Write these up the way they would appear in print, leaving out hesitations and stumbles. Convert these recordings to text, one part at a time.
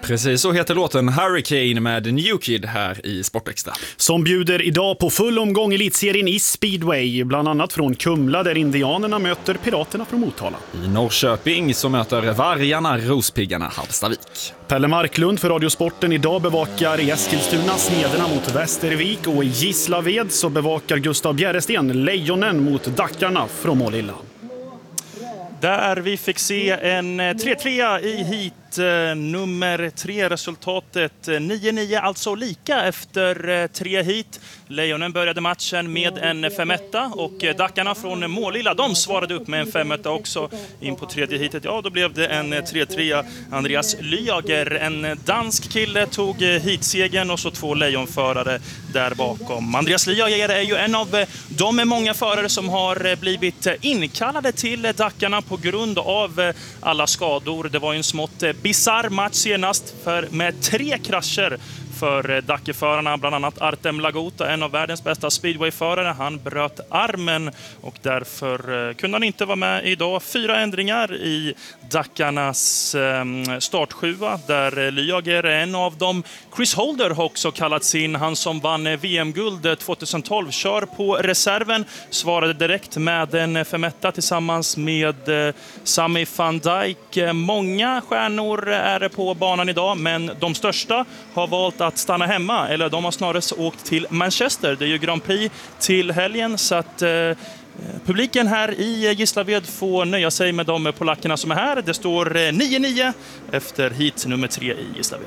Precis så heter låten Hurricane med New Kid här i Sportextra. Som bjuder idag på full omgång elitserien i speedway, bland annat från Kumla där Indianerna möter Piraterna från Motala. I Norrköping så möter Vargarna Rospiggarna Hallstavik. Pelle Marklund för Radiosporten idag bevakar i Eskilstuna Smederna mot Västervik, och i Gislaved så bevakar Gustav Bjäresten Lejonen mot Dackarna från Målilla. Där vi fick se en 3-3 i heat nummer 3. Resultatet 9-9, alltså lika efter 3 heat. Lejonen började matchen med en 5-1 och Dackarna från Målilla, de svarade upp med en 5-1 också in på tredje heatet. Ja, då blev det en 3-3. Andreas Lyager, en dansk kille, tog heatsegen och så 2 lejonförare där bakom. Andreas Lyager är ju en av de många förare som har blivit inkallade till Dackarna på grund av alla skador. Det var ju en smått bizarr match senast med 3 krascher för Dackeförarna, bland annat Artem Lagota, en av världens bästa speedwayförare. Han bröt armen och därför kunde han inte vara med idag. 4 ändringar i Dackarnas startsjua där Lyager är en av dem. Chris Holder har också kallats in, han som vann VM-guld 2012, kör på reserven, svarade direkt med en 5-1 tillsammans med Sami van Dijk. Många stjärnor är på banan idag, men de största har valt att stanna hemma, eller de har snarare åkt till Manchester. Det är ju Grand Prix till helgen, så att publiken här i Gislaved får nöja sig med de polackerna som är här. Det står 9-9 efter heat nummer 3 i Gislaved.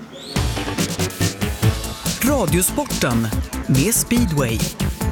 Radiosporten med speedway.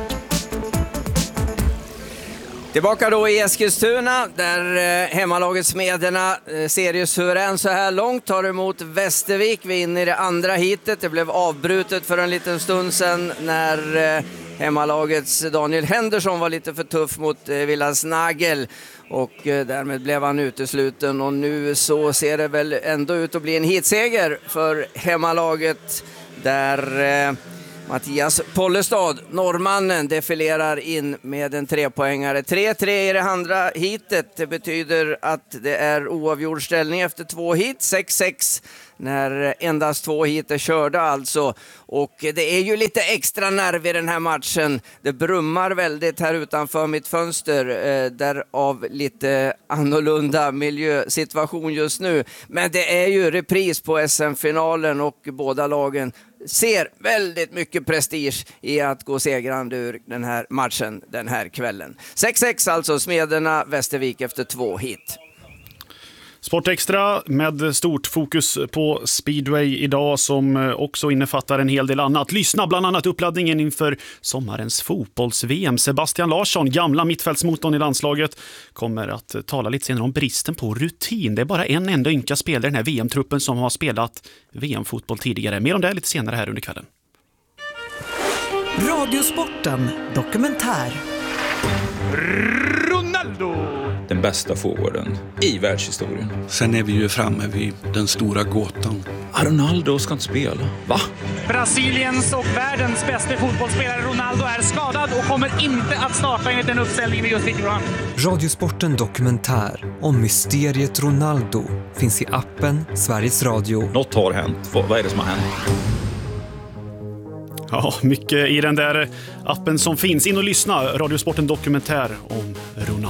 Tillbaka då i Eskilstuna där hemmalaget Smederna seriesuverän så här långt tar emot Västervik. Vi är inne i det andra heatet. Det blev avbrutet för en liten stund sedan när hemmalagets Daniel Henderson var lite för tuff mot Vilas Nagel och därmed blev han utesluten, och nu så ser det väl ändå ut att bli en heatseger för hemmalaget där Mattias Pollestad, norrmannen, defilerar in med en 3-poängare. 3-3 i det andra heatet. Det betyder att det är oavgjord ställning efter 2 heat. 6-6 när endast 2 heat är körda alltså. Och det är ju lite extra nerv i den här matchen. Det brummar väldigt här utanför mitt fönster. Därav lite annorlunda miljösituation just nu. Men det är ju repris på SM-finalen och båda lagen ser väldigt mycket prestige i att gå segrande ur den här matchen den här kvällen. 6-6 alltså, Smederna Västervik efter 2 hit. Sportextra med stort fokus på speedway idag, som också innefattar en hel del annat. Lyssna bland annat uppladdningen inför sommarens fotbolls-VM. Sebastian Larsson, gamla mittfältsmotorn i landslaget, kommer att tala lite senare om bristen på rutin. Det är bara en enda ynka spelare i den här VM-truppen som har spelat VM-fotboll tidigare. Mer om det lite senare här under kvällen. Radiosporten dokumentär. Ronaldo! Den bästa forwarden i världshistorien. Sen är vi ju framme vid den stora gåtan. Ronaldo ska inte spela. Va? Brasiliens och världens bästa fotbollsspelare Ronaldo är skadad och kommer inte att starta enligt den uppställningen vi just fick fram. Radiosporten dokumentär om mysteriet Ronaldo finns i appen Sveriges Radio. Något har hänt. Vad är det som har hänt? Ja, mycket i den där appen som finns. In och lyssna. Radiosporten dokumentär om Ronaldo.